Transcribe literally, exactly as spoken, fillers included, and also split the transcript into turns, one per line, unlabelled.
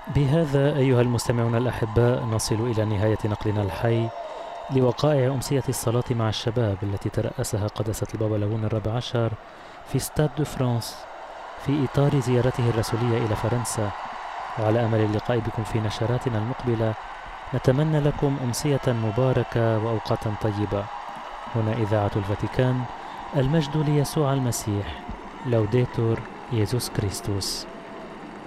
بهذا أيها المستمعون الأحباء نصل إلى نهاية نقلنا الحي لوقائع أمسية الصلاة مع الشباب التي ترأسها قداسة البابا ليون الرابع عشر في ستاد دو فرانس في إطار زيارته الرسولية إلى فرنسا. وعلى أمل اللقاء بكم في نشراتنا المقبلة، نتمنى لكم أمسية مباركة وأوقاتا طيبة. هنا إذاعة الفاتيكان، المجد ليسوع المسيح. لوديتور يسوع كريستوس.